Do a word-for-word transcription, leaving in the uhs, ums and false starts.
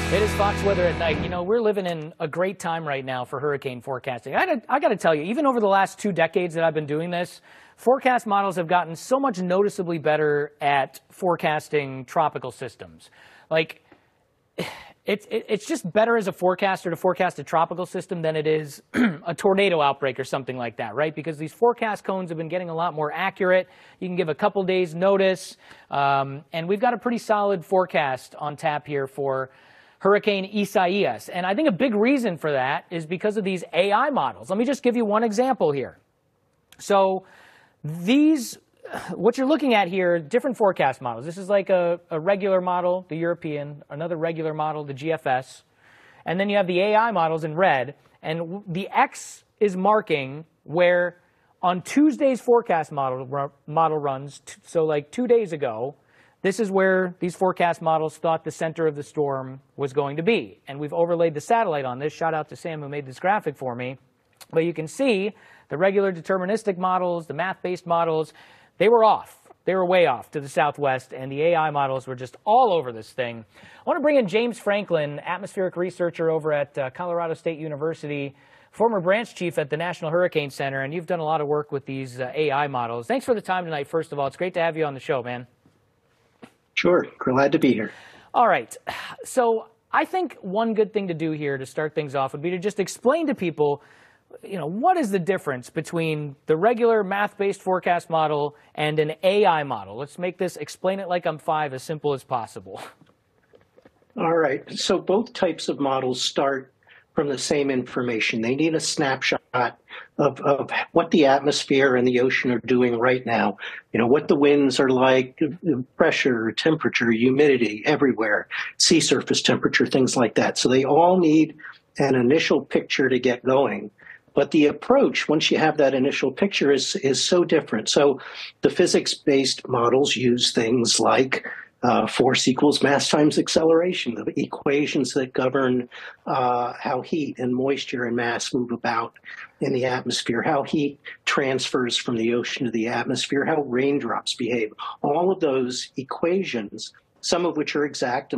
It is Fox Weather at Night. You know, we're living in a great time right now for hurricane forecasting. I, gotta, I got to tell you, even over the last two decades that I've been doing this, forecast models have gotten so much noticeably better at forecasting tropical systems. Like, it's it, it's just better as a forecaster to forecast a tropical system than it is a tornado outbreak or something like that, right? Because these forecast cones have been getting a lot more accurate. You can give a couple days notice, um, and we've got a pretty solid forecast on tap here for Hurricane Isaias. And I think a big reason for that is because of these A I models. Let me just give you one example here. So these, what you're looking at here, different forecast models. This is like a, a regular model, the European, another regular model, the G F S. And then you have the A I models in red. And the X is marking where on Tuesday's forecast model, model runs, so like two days ago, this is where these forecast models thought the center of the storm was going to be. And we've overlaid the satellite on this. Shout out to Sam who made this graphic for me. But you can see the regular deterministic models, the math-based models, they were off. They were way off to the southwest, and the A I models were just all over this thing. I want to bring in James Franklin, atmospheric researcher over at uh, Colorado State University, former branch chief at the National Hurricane Center, and you've done a lot of work with these uh, A I models. Thanks for the time tonight, first of all. It's great to have you on the show, man. Sure. Glad to be here. All right. So I think one good thing to do here to start things off would be to just explain to people, you know, what is the difference between the regular math-based forecast model and an A I model? Let's make this Explain It Like I'm Five as simple as possible. All right. So both types of models start from the same information. They need a snapshot of, of what the atmosphere and the ocean are doing right now. You know, what the winds are like, pressure, temperature, humidity, everywhere, sea surface temperature, things like that. So they all need an initial picture to get going. But the approach, once you have that initial picture, is, is so different. So the physics-based models use things like Uh, force equals mass times acceleration, the equations that govern uh, how heat and moisture and mass move about in the atmosphere, how heat transfers from the ocean to the atmosphere, how raindrops behave. All of those equations, some of which are exact and